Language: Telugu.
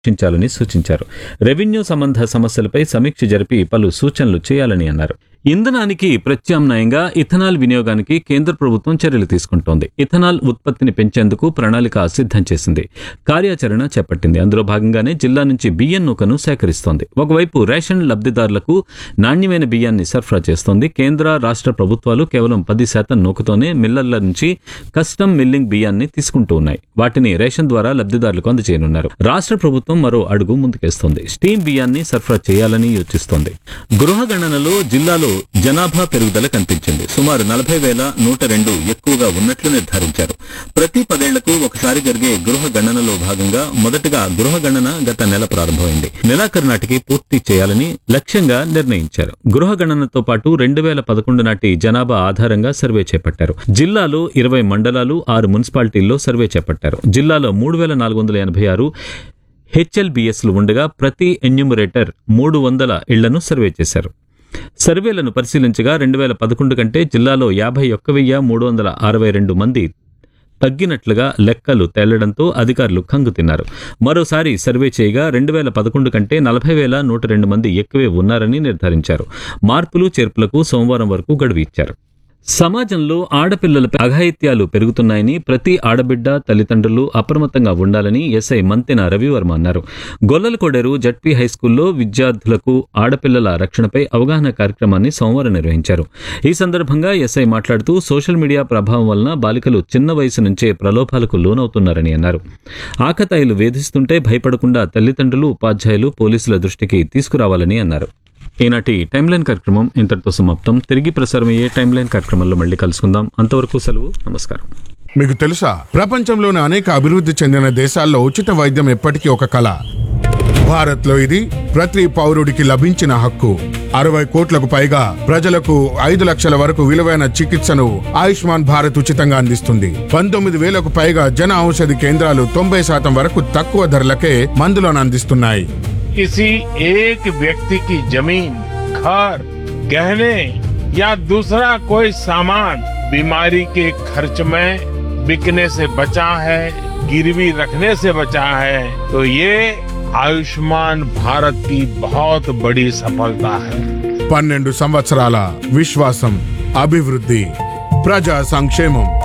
చర్చించాలని సూచించారు. రెవెన్యూ సంబంధ సమస్యలపై సమీక్ష జరిపి పలు సూచనలు చేయాలని అన్నారు. ఇంధనానికి ప్రత్యామ్నాయంగా ఇథనాల్ వినియోగానికి కేంద్ర ప్రభుత్వం చర్యలు తీసుకుంటోంది. ఇథనాల్ ఉత్పత్తిని పెంచేందుకు ప్రణాళిక సిద్ధం చేసింది, కార్యాచరణ చేపట్టింది. అందులో భాగంగానే జిల్లా నుంచి బియ్యం నూకను సేకరిస్తోంది. ఒకవైపు రేషన్ లబ్ధిదారులకు నాణ్యమైన బియ్యాన్ని సరఫరా చేస్తోంది. కేంద్ర రాష్ట్ర ప్రభుత్వాలు కేవలం 10% నూకతోనే మిల్లర్ల నుంచి కస్టమ్ మిల్లింగ్ బియ్యాన్ని తీసుకుంటూ ఉన్నాయి. వాటిని రేషన్ ద్వారా లబ్ధిదారులకు అందజేయనున్నారు. రాష్ట్ర ప్రభుత్వం మరో అడుగు ముందుకేస్తోంది. స్టీమ్ బియ్యాన్ని సరఫరా చేయాలని యోచిస్తోంది. గృహ గణనలో జిల్లాలో జనాభా పెరుగుదల కనిపించింది. సుమారు 40,102 ఎక్కువగా ఉన్నట్లు నిర్ధారించారు. ప్రతి 10 ఏళ్లకు ఒకసారి జరిగే గృహ గణనలో భాగంగా మొదటగా గృహ గణన గత నెల ప్రారంభమైంది. నెలాఖరు నాటికి పూర్తి చేయాలని లక్ష్యంగా నిర్ణయించారు. గృహ గణనతో పాటు 2011 నాటి జనాభా ఆధారంగా సర్వే చేపట్టారు. జిల్లాలో 20 మండలాలు, 6 మున్సిపాలిటీల్లో సర్వే చేపట్టారు. జిల్లాలో 3,486 హెచ్ఎల్బిఎస్లు ఉండగా ప్రతి ఎన్యూమరేటర్ 300 ఇళ్లను సర్వే చేశారు. సర్వేలను పరిశీలించగా 2011 కంటే జిల్లాలో 51,362 మంది తగ్గినట్లుగా లెక్కలు తేలడంతో అధికారులు కంగుతిన్నారు. మరోసారి సర్వే చేయగా 2011 కంటే 40,102 మంది ఎక్కువే ఉన్నారని నిర్ధారించారు. మార్పులు చేర్పులకు సోమవారం వరకు గడువు ఇచ్చారు. సమాజంలో ఆడపిల్లలపై అఘాయిత్యాలు పెరుగుతున్నాయని ప్రతి ఆడబిడ్డ తల్లిదండ్రులు అప్రమత్తంగా ఉండాలని ఎస్ఐ మంతెన రవివర్మ అన్నారు. గొల్లలకోడేరు జడ్పీ హైస్కూల్లో విద్యార్థులకు ఆడపిల్లల రక్షణపై అవగాహన కార్యక్రమాన్ని సోమవారం నిర్వహించారు. ఈ సందర్భంగా ఎస్ఐ మాట్లాడుతూ సోషల్ మీడియా ప్రభావం వలన బాలికలు చిన్న వయసు నుంచే ప్రలోభాలకు లోనవుతున్నారని అన్నారు. ఆకతాయిలు వేధిస్తుంటే భయపడకుండా తల్లిదండ్రులు, ఉపాధ్యాయులు, పోలీసుల దృష్టికి తీసుకురావాలని అన్నారు. ఈనాటి టైమ్ లైన్ కార్యక్రమం ఇంతటితో సమాప్తం. తిరిగి ప్రసారమయ్యే టైమ్ లైన్ కార్యక్రమంలో మళ్ళీ కలుసుకుందాం. అంతవరకు సెలవు. నమస్కారం. మీకు తెలుసా, ప్రపంచంలోని అనేక అభివృద్ధి చెందిన దేశాల్లో ఉచిత వైద్యం ఎప్పటికీ ఒక కళ. భారత్లో ఇది ప్రతి పౌరుడికి లభించిన హక్కు. 60 కోట్లకు పైగా ప్రజలకు 5 లక్షల వరకు విలువైన చికిత్సను ఆయుష్మాన్ భారత్ ఉచితంగా అందిస్తుంది. 19,000కు పైగా జన ఔషధి కేంద్రాలు 90% వరకు తక్కువ ధరలకే మందులను అందిస్తున్నాయి. किसी एक व्यक्ति की जमीन, घर, गहने या दूसरा कोई सामान बीमारी के खर्च में बिकने से बचा है, गिरवी रखने से बचा है, तो ये आयुष्मान भारत की बहुत बड़ी सफलता है. 12 సంవత్సరాల విశ్వాసం, అభివృద్ధి, ప్రజా సంక్షేమం.